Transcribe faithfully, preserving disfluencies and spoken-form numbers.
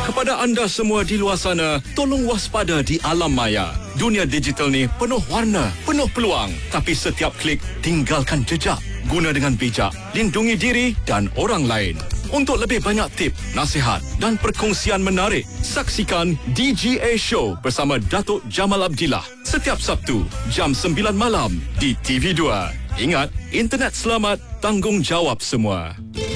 Kepada anda semua di luar sana, tolong waspada di alam maya. Dunia digital ni penuh warna, penuh peluang. Tapi setiap klik, tinggalkan jejak. Guna dengan bijak, lindungi diri dan orang lain. Untuk lebih banyak tip, nasihat dan perkongsian menarik, saksikan D G A Show bersama Datuk Jamal Abdillah setiap Sabtu, jam sembilan malam di T V dua. Ingat, internet selamat, tanggungjawab semua.